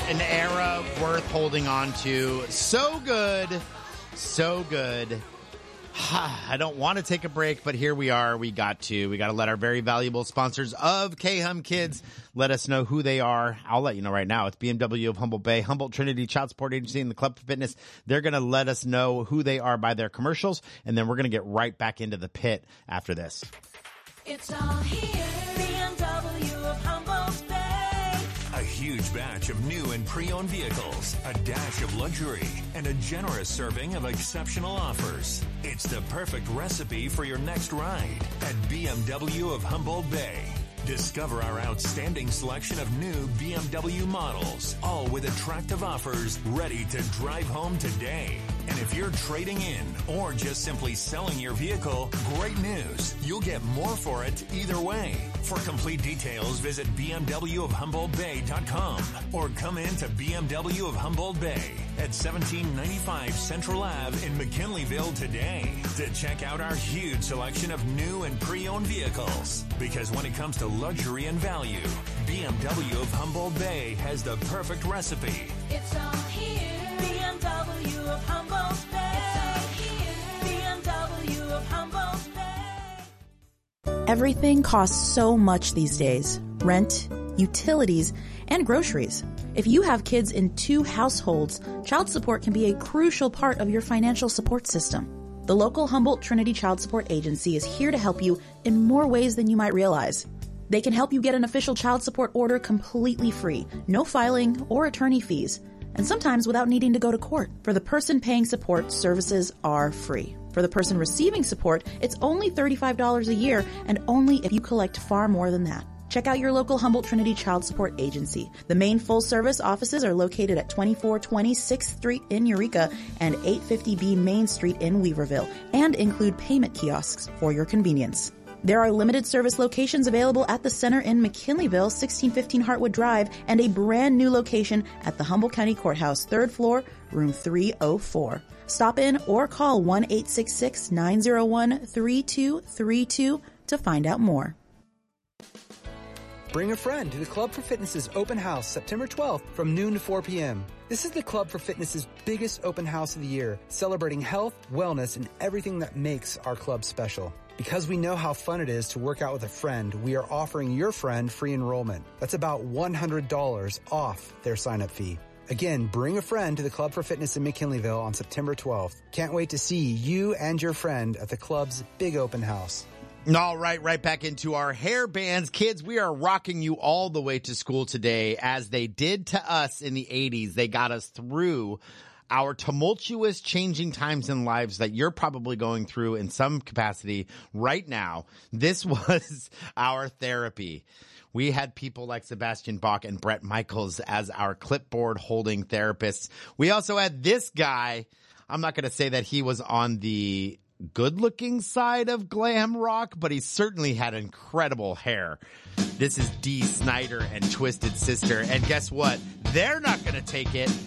an era worth holding on to. So good. So good. I don't want to take a break, but here we are. We got to let our very valuable sponsors of K-Hum Kids let us know who they are. I'll let you know right now. It's BMW of Humboldt Bay, Humboldt Trinity Child Support Agency, and the Club for Fitness. They're going to let us know who they are by their commercials, and then we're going to get right back into the pit after this. It's all here. BMW of Humboldt Bay. A huge batch of new and pre-owned vehicles, a dash of luxury, and a generous serving of exceptional offers. It's the perfect recipe for your next ride at BMW of Humboldt Bay. Discover our outstanding selection of new BMW models, all with attractive offers ready to drive home today. And if you're trading in or just simply selling your vehicle, great news. You'll get more for it either way. For complete details, visit bmwofhumboldtbay.com or come in to BMW of Humboldt Bay at 1795 Central Ave in McKinleyville today to check out our huge selection of new and pre-owned vehicles. Because when it comes to luxury and value, BMW of Humboldt Bay has the perfect recipe. It's all here. BMW of Humboldt Bay. It's all here. BMW of Humboldt Bay. Everything costs so much these days. Rent, utilities, and groceries. If you have kids in 2 households, child support can be a crucial part of your financial support system. The local Humboldt Trinity Child Support Agency is here to help you in more ways than you might realize. They can help you get an official child support order completely free, no filing or attorney fees, and sometimes without needing to go to court. For the person paying support, services are free. For the person receiving support, it's only $35 a year and only if you collect far more than that. Check out your local Humboldt Trinity Child Support Agency. The main full-service offices are located at 2420 6th Street in Eureka and 850B Main Street in Weaverville and include payment kiosks for your convenience. There are limited service locations available at the center in McKinleyville, 1615 Hartwood Drive, and a brand new location at the Humboldt County Courthouse, 3rd floor, room 304. Stop in or call 1-866-901-3232 to find out more. Bring a friend to the Club for Fitness's open house September 12th from noon to 4 p.m. This is the Club for Fitness's biggest open house of the year, celebrating health, wellness, and everything that makes our club special. Because we know how fun it is to work out with a friend, we are offering your friend free enrollment. That's about $100 off their sign-up fee. Again, bring a friend to the Club for Fitness in McKinleyville on September 12th. Can't wait to see you and your friend at the club's big open house. All right back into our hair bands. Kids, we are rocking you all the way to school today as they did to us in the 80s. They got us through our tumultuous changing times in lives that you're probably going through in some capacity right now. This was our therapy. We had people like Sebastian Bach and Bret Michaels as our clipboard holding therapists. We also had this guy. I'm not going to say that he was on the good-looking side of glam rock, but he certainly had incredible hair. This is Dee Snider and Twisted Sister, and guess what? They're not going to take it